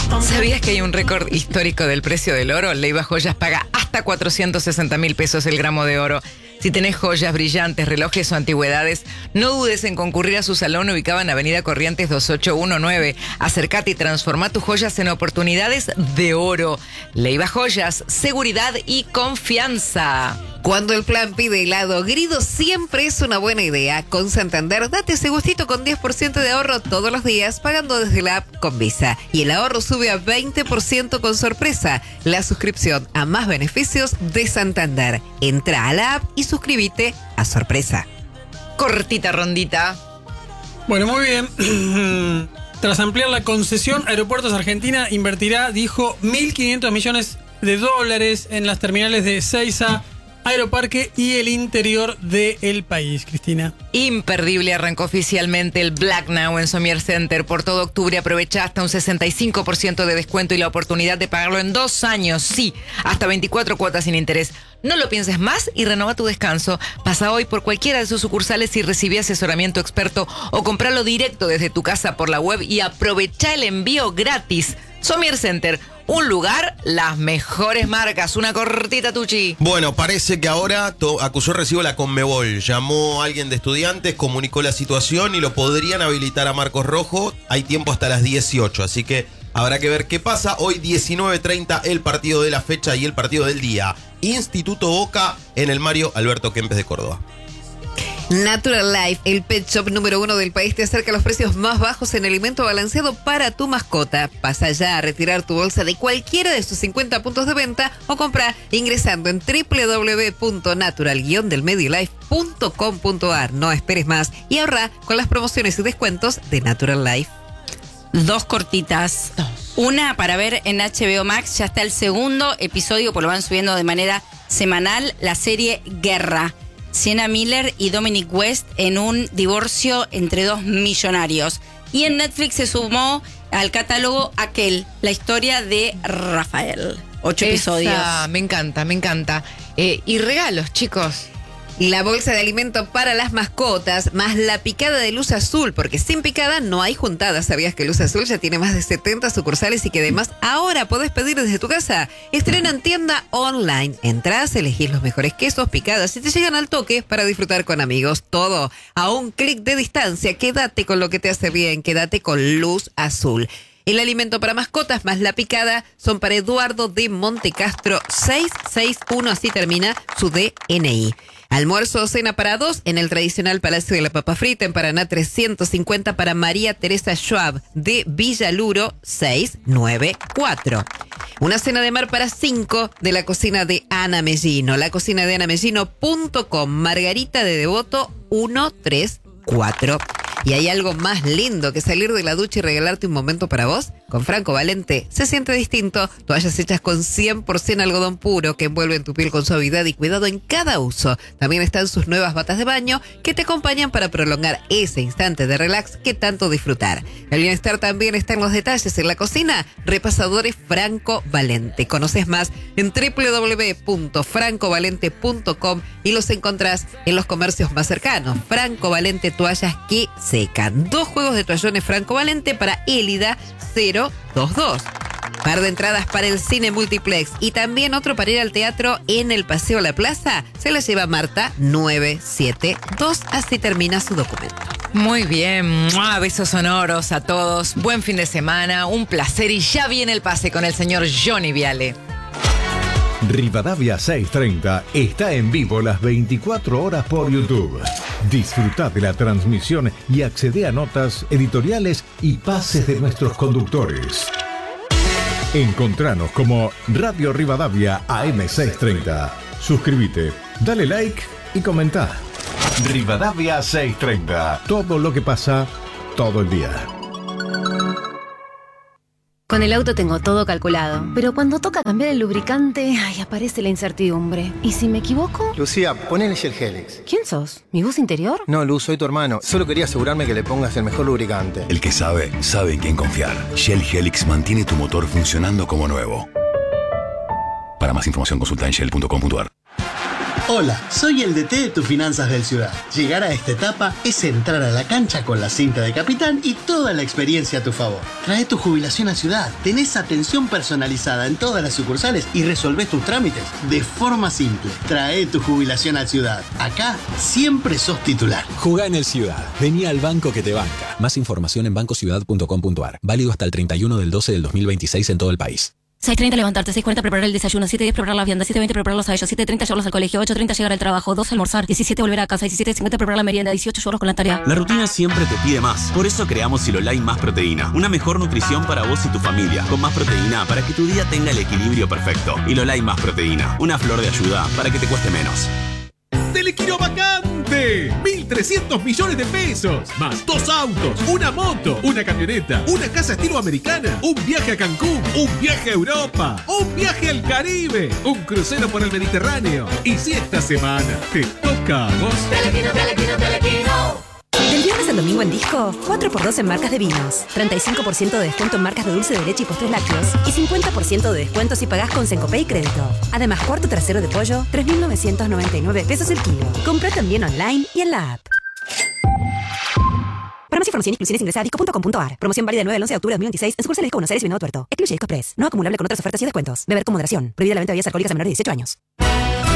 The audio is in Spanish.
¿Sabías que hay un récord histórico del precio del oro? Leiva Joyas paga hasta 460.000 pesos el gramo de oro. Si tenés joyas, brillantes, relojes o antigüedades, no dudes en concurrir a su salón ubicado en Avenida Corrientes 2819. Acércate y transforma tus joyas en oportunidades de oro. Leiva Joyas, seguridad y confianza. Cuando el plan pide helado, Grido siempre es una buena idea. Con Santander, date ese gustito con 10% de ahorro todos los días pagando desde la app con Visa. Y el ahorro sube a 20% con sorpresa. La suscripción a más beneficios de Santander. Entra a la app y suscríbete a sorpresa. Cortita rondita. Bueno, muy bien. Tras ampliar la concesión, Aeropuertos Argentina invertirá, dijo, $1.500 millones en las terminales de Ezeiza, Aeroparque y el interior del país, Cristina. Imperdible, arrancó oficialmente el Black Now en Somier Center. Por todo octubre aprovecha hasta un 65% de descuento y la oportunidad de pagarlo en 2 años. Sí, hasta 24 cuotas sin interés. No lo pienses más y renova tu descanso. Pasa hoy por cualquiera de sus sucursales y recibe asesoramiento experto o compralo directo desde tu casa por la web y aprovecha el envío gratis. Somier Center, un lugar, las mejores marcas. Una cortita, Tucci. Bueno, parece que ahora acusó recibo la Conmebol. Llamó a alguien de Estudiantes, comunicó la situación y lo podrían habilitar a Marcos Rojo. Hay tiempo hasta las 18, así que habrá que ver qué pasa. Hoy 19:30 el partido de la fecha y el partido del día. Instituto Boca en el Mario Alberto Kempes de Córdoba. Natural Life, el pet shop número 1 del país, te acerca a los precios más bajos en alimento balanceado para tu mascota. Pasa ya a retirar tu bolsa de cualquiera de sus 50 puntos de venta o compra ingresando en www.natural-delmediolife.com.ar. No esperes más y ahorra con las promociones y descuentos de Natural Life. 2 cortitas. Una para ver en HBO Max, ya está el segundo episodio, pues lo van subiendo de manera semanal, la serie Guerra. Sienna Miller y Dominic West en un divorcio entre 2 millonarios. Y en Netflix se sumó al catálogo Aquel, la historia de Rafael. 8 episodios. Me encanta, me encanta. Y regalos, chicos. La bolsa de alimento para las mascotas, más la picada de Luz Azul, porque sin picada no hay juntadas. ¿Sabías que Luz Azul ya tiene más de 70 sucursales y que además ahora podés pedir desde tu casa? Estrenan tienda online. Entrás, elegís los mejores quesos, picadas y te llegan al toque para disfrutar con amigos. Todo a un clic de distancia. Quédate con lo que te hace bien, quédate con Luz Azul. El alimento para mascotas más la picada son para Eduardo de Montecastro 661, así termina su DNI. Almuerzo o cena para 2 en el tradicional Palacio de la Papa Frita en Paraná 350 para María Teresa Schwab de Villaluro 694. Una cena de mar para 5 de la cocina de Ana Mellino. La cocina de anamellino.com. Margarita de Devoto 134. ¿Y hay algo más lindo que salir de la ducha y regalarte un momento para vos? Con Franco Valente se siente distinto. Toallas hechas con 100% algodón puro que envuelven tu piel con suavidad y cuidado en cada uso. También están sus nuevas batas de baño que te acompañan para prolongar ese instante de relax que tanto disfrutar. El bienestar también está en los detalles en la cocina. Repasadores Franco Valente. Conoces más en www.francovalente.com y los encontrás en los comercios más cercanos. Franco Valente, toallas que secan. 2 juegos de toallones Franco Valente para Élida 022. Par de entradas para el cine multiplex y también otro para ir al teatro en el Paseo La Plaza. Se la lleva Marta 972. Así termina su documento. Muy bien. Besos sonoros a todos. Buen fin de semana. Un placer. Y ya viene el pase con el señor Johnny Viale. Rivadavia 630 está en vivo las 24 horas por YouTube. Disfruta de la transmisión y accede a notas, editoriales y pases de nuestros conductores. Encontranos como Radio Rivadavia AM630. Suscríbete, dale like y comenta. Rivadavia 630. Todo lo que pasa todo el día. Con el auto tengo todo calculado, pero cuando toca cambiar el lubricante, aparece la incertidumbre. ¿Y si me equivoco? Lucía, ponele Shell Helix. ¿Quién sos? ¿Mi bus interior? No, Luz, soy tu hermano. Solo quería asegurarme que le pongas el mejor lubricante. El que sabe, sabe en quién confiar. Shell Helix mantiene tu motor funcionando como nuevo. Para más información consulta en shell.com.ar. Hola, soy el DT de tus finanzas del Ciudad. Llegar a esta etapa es entrar a la cancha con la cinta de capitán y toda la experiencia a tu favor. Trae tu jubilación a Ciudad, tenés atención personalizada en todas las sucursales y resolvés tus trámites de forma simple. Trae tu jubilación a Ciudad. Acá siempre sos titular. Jugá en el Ciudad. Vení al banco que te banca. Más información en bancociudad.com.ar. Válido hasta el 31 del 12 del 2026 en todo el país. 6:30 levantarte, 6:40 preparar el desayuno, 7:10 preparar la vianda, 7:20 prepararlos a ellos, 7:30 llevarlos al colegio, 8:30 llegar al trabajo, 2 almorzar, 17 volver a casa, 17:50 preparar la merienda, 18 llevarlos con la tarea. La rutina siempre te pide más. Por eso creamos Silolai Más Proteína. Una mejor nutrición para vos y tu familia. Con más proteína para que tu día tenga el equilibrio perfecto. Silolai Más Proteína. Una flor de ayuda para que te cueste menos. Telequino vacante, 1.300 millones de pesos, más 2 autos, una moto, una camioneta, una casa estilo americana, un viaje a Cancún, un viaje a Europa, un viaje al Caribe, un crucero por el Mediterráneo. Y si esta semana te toca a vos. Telequino, telequino, telequino. Del viernes al domingo en Disco, 4x2 en marcas de vinos, 35% de descuento en marcas de dulce de leche y postres lácteos y 50% de descuento si pagás con Sencopay y crédito. Además, cuarto trasero de pollo, 3.999 pesos el kilo. Compra también online y en la app. Para más información y exclusiones ingresa a disco.com.ar. Promoción válida del 9 al 11 de octubre de 2026 en sucursales Disco Buenos Aires y Venado Tuerto. Excluye Disco Express. No acumulable con otras ofertas y descuentos. Beber con moderación. Prohibida la venta de bebidas alcohólicas a menores de 18 años.